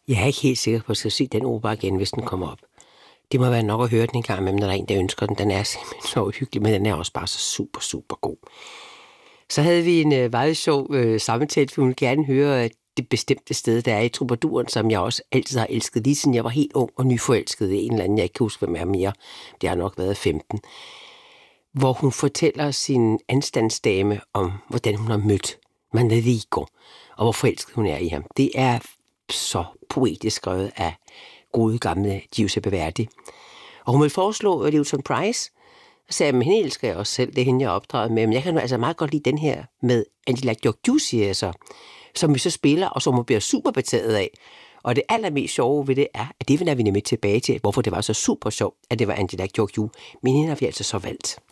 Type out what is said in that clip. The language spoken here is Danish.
Jeg er ikke helt sikker på, at jeg skal se den opera igen, hvis den kommer op. Det må være nok at høre den en gang imellem, når der er en, der ønsker den. Den er simpelthen så uhyggelig, men den er også bare så super, super god. Så havde vi en meget sjov samtale, for vi ville gerne høre det bestemte sted, der er i Trubaduren, som jeg også altid har elsket, lige siden jeg var helt ung og nyforelsket i en eller anden, jeg ikke kan huske, hvem er mere. Det har nok været 15. Hvor hun fortæller sin anstandsdame om, hvordan hun har mødt Manrico, og hvor forelsket hun er i ham. Det er så poetisk skrevet af gode gamle Giuseppe Verdi. Og hun vil foreslå Lewton Price, og sagde, at hende elsker jeg også selv, det er hende, jeg er opdraget med, men jeg kan altså meget godt lide den her med Angela Giorgiusi, altså, som vi så spiller, og som hun bliver super betaget af. Og det allermest sjove ved det er, at det vender vi nemlig tilbage til, hvorfor det var så super sjovt, at det var Angela Giorgiou, men hende har vi altså så valgt.